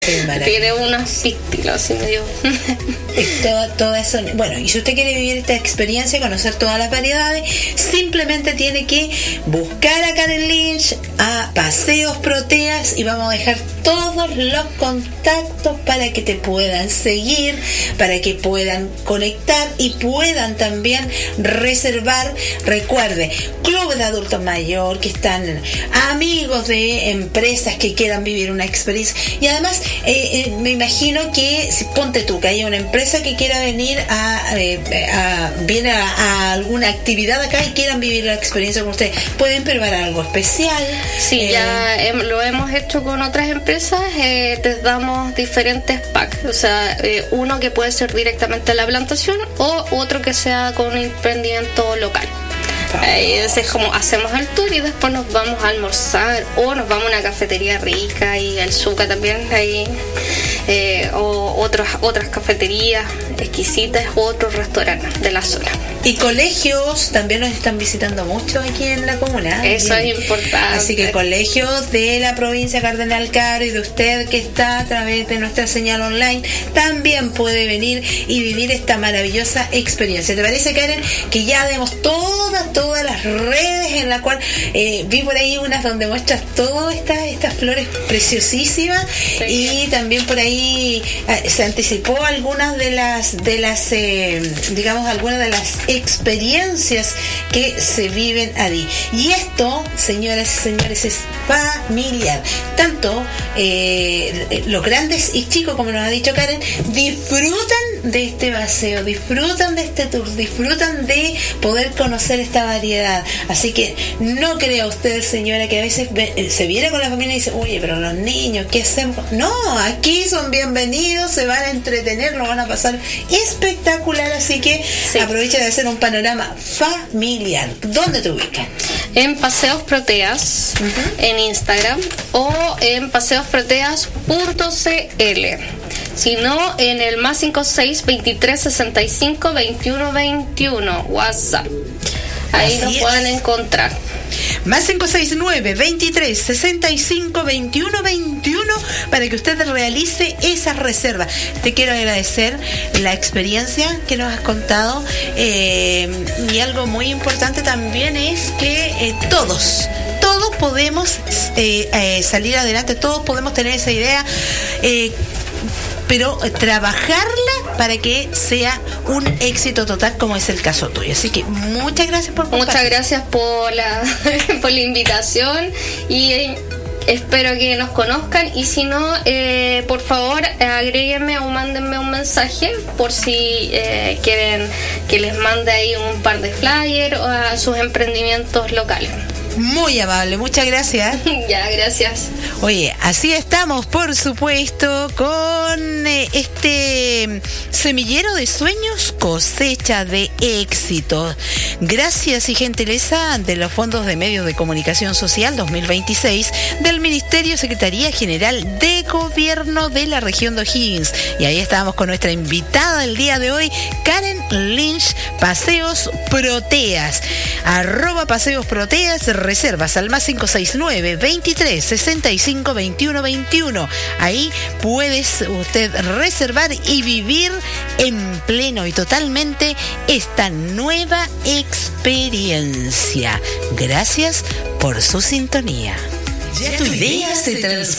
Tiene unos pistilos así medio. todo eso. Bueno, y si usted quiere vivir esta experiencia, conocer todas las variedades, simplemente tiene que buscar a Karen Lynch, a Paseos Proteas, y vamos a dejar todos los contactos para que te puedan seguir, para que puedan conectar y puedan también reservar. Recuerde, club de adultos mayor, que están amigos de empresas que quieran vivir una experiencia. Y además me imagino que, si ponte tú, que haya una empresa que quiera venir viene a alguna actividad acá y quieran vivir la experiencia con usted, pueden preparar algo especial. Sí, ya lo hemos hecho con otras empresas. Te damos diferentes packs, o sea, uno que puede ser directamente a la plantación o otro que sea con un emprendimiento local. Es como hacemos el tour y después nos vamos a almorzar o nos vamos a una cafetería rica y al Zucca también ahí, o otras cafeterías exquisitas, otros restaurantes de la zona. Y colegios también nos están visitando mucho aquí en la comuna. Eso es importante. Así que colegios de la provincia Cardenal Caro y de usted que está a través de nuestra señal online también puede venir y vivir esta maravillosa experiencia. ¿Te parece, Karen, que ya demos todas las redes en la cual vi por ahí unas donde muestras todas estas flores preciosísimas? Sí. Y también por ahí se anticipó algunas de las digamos, algunas de las experiencias que se viven allí. Y esto, señoras y señores, es familiar. Tanto los grandes y chicos, como nos ha dicho Karen, disfrutan de este paseo, disfrutan de este tour, disfrutan de poder conocer esta variedad. Así que no crea usted, señora, que a veces se viene con la familia y dice, oye, pero los niños, ¿qué hacemos? No, aquí son bienvenidos, se van a entretener, lo van a pasar espectacular. Así que sí, aprovecha de hacer un panorama familiar. ¿Dónde te ubicas? En Paseos Proteas, en Instagram, o en paseosproteas.cl. Si no, en el más 56 23 65 21 21 WhatsApp. Ahí nos pueden encontrar. Más 569 23 65 21 21 para que usted realice esas reservas. Te quiero agradecer la experiencia que nos has contado, y algo muy importante también es que todos podemos salir adelante, todos podemos tener esa idea, pero trabajarla para que sea un éxito total, como es el caso tuyo. Así que muchas gracias por compartir. Muchas gracias por la invitación y espero que nos conozcan, y si no, por favor, agréguenme o mándenme un mensaje por si quieren que les mande ahí un par de flyers a sus emprendimientos locales. Muy amable, muchas gracias. Ya, gracias. Oye, así estamos, por supuesto, con este semillero de sueños, cosecha de éxito. Gracias y gentileza de los fondos de medios de comunicación social 2026 del Ministerio Secretaría General de Gobierno de la región de O'Higgins. Y ahí estábamos con nuestra invitada del día de hoy, Karen Lynch, Paseos Proteas. @Paseos Proteas, reservas al más 569 23 65 21 21. Ahí puedes usted reservar y vivir en pleno y totalmente esta nueva experiencia. Gracias por su sintonía. Ya tu idea se transforma.